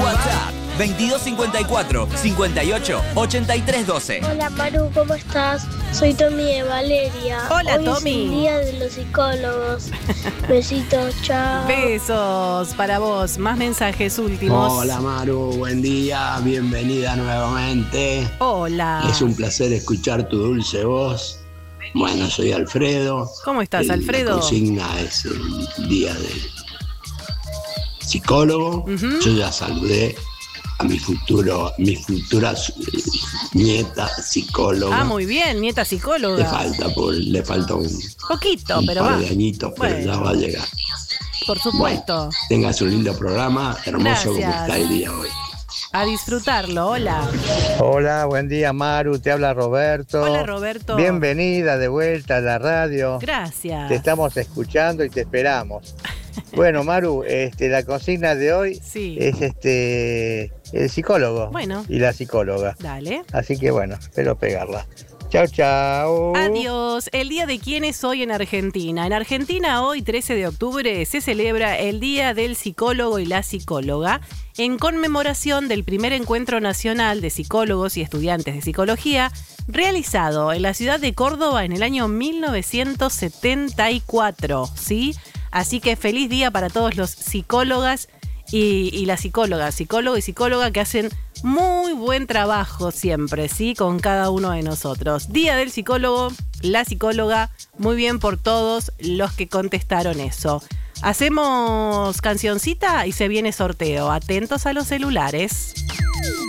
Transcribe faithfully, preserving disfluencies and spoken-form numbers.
WhatsApp veintidós cincuenta y cuatro, cincuenta y ocho, ochenta y tres doce. Hola Maru, ¿cómo estás? Soy Tommy de Valeria. Hola, Hoy Tommy. es el día de los psicólogos. Besitos, chao. Besos para vos. Más mensajes últimos. Hola Maru, buen día, bienvenida nuevamente. Hola. Es un placer escuchar tu dulce voz. Bueno, soy Alfredo. ¿Cómo estás, El- Alfredo? La consigna es el día del psicólogo. Ujú. Yo ya saludé a mi futuro, mi futura eh, nieta psicóloga. Ah, muy bien, nieta Le psicóloga. falta, por, le falta un, Poquito, un pero par va. de añitos, pero Bueno. ya va a llegar. Por supuesto. Tengas un lindo programa, hermoso como Gracias. está el día hoy. A disfrutarlo. Hola. Hola, buen día Maru, te habla Roberto. Hola, Roberto. Bienvenida de vuelta a la radio. Gracias. Te estamos escuchando y te esperamos. Bueno, Maru, este, la consigna de hoy Sí. es este el psicólogo Bueno. y la psicóloga. Dale. Así que bueno, espero pegarla. Chao, chao. Adiós. El día de quién es hoy en Argentina. En Argentina hoy, trece de octubre, se celebra el Día del Psicólogo y la Psicóloga en conmemoración del primer encuentro nacional de psicólogos y estudiantes de psicología realizado en la ciudad de Córdoba en el año mil novecientos setenta y cuatro, ¿sí? Así que feliz día para todos los psicólogas y, y las psicólogas, psicólogo y psicóloga que hacen muy buen trabajo siempre, ¿sí? Con cada uno de nosotros. Día del psicólogo, la psicóloga, muy bien por todos los que contestaron eso. Hacemos cancioncita y se viene sorteo. Atentos a los celulares.